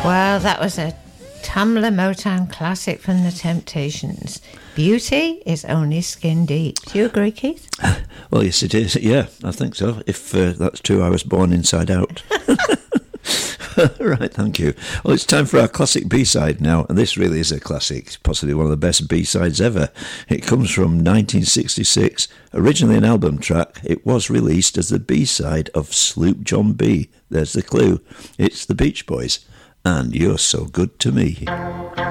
Well, that was a Tamla Motown classic from the Temptations. Beauty is only skin deep. Do you agree, Keith? Well, yes, it is. Yeah, I think so. If that's true, I was born inside out. Right, thank you. Well, it's time for our classic B-side now, and this really is a classic, possibly one of the best B-sides ever. It comes from 1966. Originally an album track, it was released as the B-side of Sloop John B. There's the clue. It's the Beach Boys, and You're So Good to Me.